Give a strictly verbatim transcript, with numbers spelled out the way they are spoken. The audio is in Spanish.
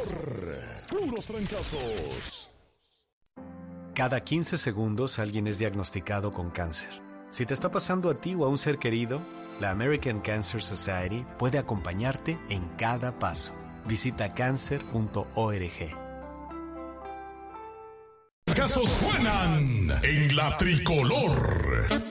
Puros trancazos. Cada quince segundos alguien es diagnosticado con cáncer. Si te está pasando a ti o a un ser querido, la American Cancer Society puede acompañarte en cada paso. Visita cancer punto org. Casos suenan en la tricolor.